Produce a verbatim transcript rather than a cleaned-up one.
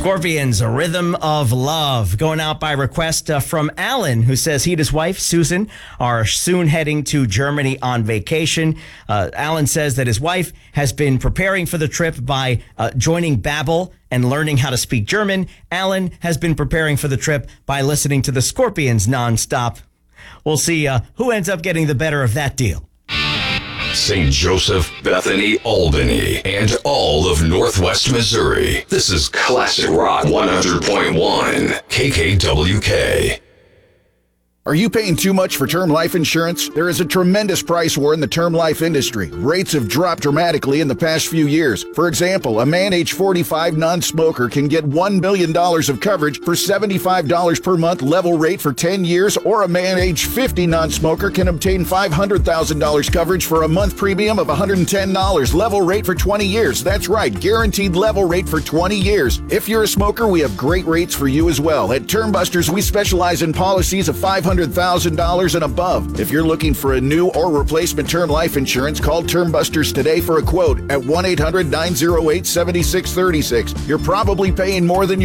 Scorpions, A Rhythm of Love, going out by request uh, from Alan, who says he and his wife, Susan, are soon heading to Germany on vacation. Uh, Alan says that his wife has been preparing for the trip by uh, joining Babbel and learning how to speak German. Alan has been preparing for the trip by listening to the Scorpions nonstop. We'll see uh, who ends up getting the better of that deal. Saint Joseph, Bethany, Albany, and all of Northwest Missouri. This is Classic Rock one hundred point one, K K W K. Are you paying too much for term life insurance? There is a tremendous price war in the term life industry. Rates have dropped dramatically in the past few years. For example, a man age forty-five non-smoker can get one million dollars of coverage for seventy-five dollars per month level rate for ten years, or a man age fifty non-smoker can obtain five hundred thousand dollars coverage for a month premium of one hundred ten dollars level rate for twenty years. That's right, guaranteed level rate for twenty years. If you're a smoker, we have great rates for you as well. At Term Busters, we specialize in policies of five hundred thousand dollars and above. If you're looking for a new or replacement term life insurance, call Term Busters today for a quote at one eight hundred nine oh eight seven six three six. You're probably paying more than you